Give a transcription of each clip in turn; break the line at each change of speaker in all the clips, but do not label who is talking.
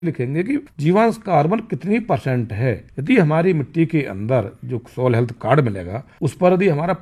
लिखेंगे कि जीवांश कार्बन कितनी परसेंट है। यदि हमारी मिट्टी के अंदर जो सॉइल हेल्थ कार्ड मिलेगा उस पर यदि हमारा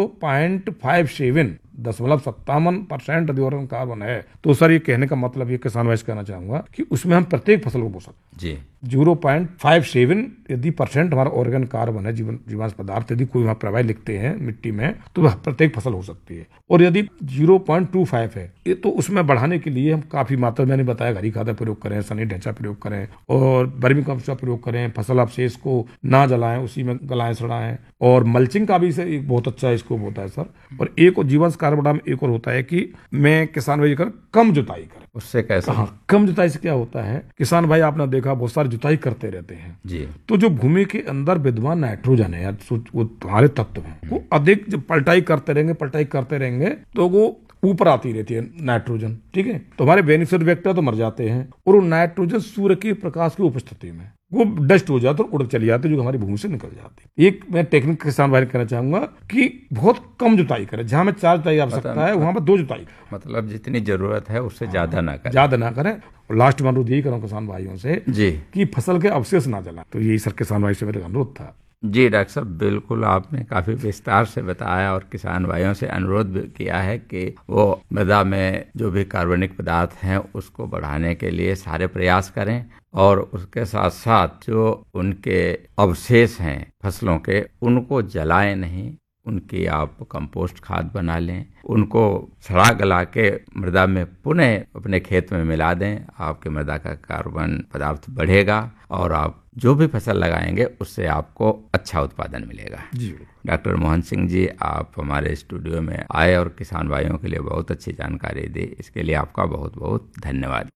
0.57% यदि ऑर्गेनिक कार्बन है, तो सर ये कहने का मतलब ये किसान भाई से कहना चाहूंगा कि उसमें हम प्रत्येक फसल को बो सकते
जी।
0.57 यदि परसेंट हमारा ऑर्गेनिक कार्बन है, जीवांश पदार्थ यदि कोई वहां प्रवाही लिखते हैं मिट्टी में, तो वह प्रत्येक फसल हो सकती है। और यदि 0.25 है ये तो उसमें बढ़ाने के लिए हम काफी मात्रा, मैंने बताया, हरी खाद प्रयोग करें, सनी ढांचा प्रयोग करें और वर्मी कंपोस्ट का प्रयोग करें, फसल अवशेष को ना जलाएं, उसी में गलाएं सड़ाएं, और मल्चिंग का भी एक बहुत अच्छा स्कोप होता है सर। और एक और जीवांश कार्बन में एक और होता है कि मैं किसान भाई कर कम जुताई करें।
उससे कैसे?
हाँ, कम जुताई से क्या होता है, किसान भाई आपने देखा बहुत सारी जुताई करते रहते हैं
जी।
तो जो भूमि के अंदर विद्यमान नाइट्रोजन है या वो तुम्हारे तत्व हैं वो अधिक जब पलटाई करते रहेंगे तो वो ऊपर आती रहती है नाइट्रोजन, ठीक है। तो हमारे बेनिफिशियल वेक्टर तो मर जाते हैं और वो नाइट्रोजन सूर्य के प्रकाश की उपस्थिति में वो डस्ट हो जाते और उड़ चली जाती है, जो हमारी भूमि से निकल जाती है। एक मैं टेक्निक किसान भाई कहना चाहूंगा कि बहुत कम जुताई करें, जहां में 4 जुताई आवश्यकता है वहां पर 2 जुताई,
मतलब जितनी जरूरत है उससे ज्यादा ना करें।
और लास्ट में अनुरोध यही करूँ किसान भाइयों से
जी
कि फसल के अवशेष ना जलाएं। तो यही सर किसान भाई से मेरा अनुरोध था।
जी डॉक्टर साहब, बिल्कुल आपने काफ़ी विस्तार से बताया और किसान भाइयों से अनुरोध भी किया है कि वो मृदा में जो भी कार्बनिक पदार्थ हैं उसको बढ़ाने के लिए सारे प्रयास करें, और उसके साथ साथ जो उनके अवशेष हैं फसलों के उनको जलाएं नहीं, उनकी आप कंपोस्ट खाद बना लें, उनको सड़ा गला के मृदा में पुनः अपने खेत में मिला दें। आपके मृदा का कार्बन पदार्थ बढ़ेगा और आप जो भी फसल लगाएंगे उससे आपको अच्छा उत्पादन मिलेगा।
जी
डॉक्टर मोहन सिंह जी, आप हमारे स्टूडियो में आए और किसान भाइयों के लिए बहुत अच्छी जानकारी दी, इसके लिए आपका बहुत बहुत धन्यवाद।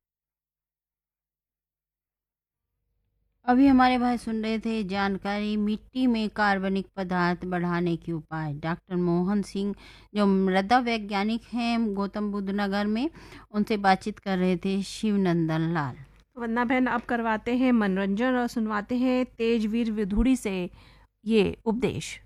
अभी हमारे भाई सुन रहे थे जानकारी मिट्टी में कार्बनिक पदार्थ बढ़ाने के उपाय। डॉक्टर मोहन सिंह जो मृदा वैज्ञानिक हैं गौतम बुद्ध नगर में, उनसे बातचीत कर रहे थे शिवनंदन लाल।
वंदना बहन, अब करवाते हैं मनोरंजन और सुनवाते हैं तेजवीर विधुड़ी से ये उपदेश।